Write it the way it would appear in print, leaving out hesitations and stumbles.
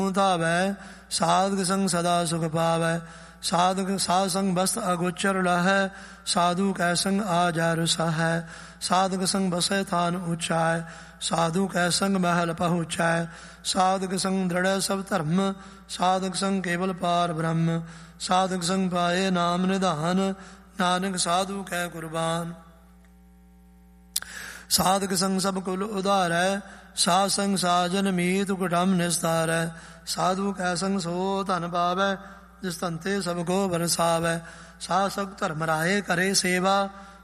ਧਾਵੈ, ਸਾਧਕ ਸੰਗ ਸਦਾ ਸੁਖ ਪਾਵੈ। ਸਾਧਕ ਸਾਧ ਸੰਗ ਬਸਤ ਅਗੋਚਰ ਲਹੈ, ਸਾਧੂ ਕੈ ਸੰਗ ਆ ਜਾ ਰੁਸਹੈ। ਸਾਧਕ ਸੰਗ ਬਸੈ ਥਾਨ ਉਚਾਇ, ਸਾਧੂ ਕੈ ਸੰਗ ਮਹਿਲ ਪਹੁੰਚਾਇ। ਸਾਧਕ ਸੰਗ ਦ੍ਰਿੜ੍ਹੈ ਸਭ ਧਰਮ, ਸਾਧਕ ਸੰਗ ਕੇਵਲ ਪਾਰ ਬ੍ਰਹਮ। ਸਾਧਕ ਸੰਗ ਪਾਏ ਨਾਮ ਨਿਧਾਨ, ਨਾਨਕ ਸਾਧੂ ਕੈ ਕੁਰਬਾਨ। ਸਾਧਕ ਸੰਗ ਸਭ ਕੁਲ ਉਧਾਰੈ, ਸਾਧ ਸੰਗ ਸਾਜਨ ਮੀਤ ਕੁਟੰਬ ਨਿਸਤਾਰੈ। ਸਾਧੂ ਕੈ ਸੰਗ ਸੋ ਧਨ ਪਾਵੈ, ਜਿਸ ਧਨ ਤੇ ਸਭ ਕੋ ਬਰਸਾਵੈ। ਸਾਧ ਸੰਗ ਧਰਮ ਰਾਏ ਕਰੇ ਸੇਵਾ,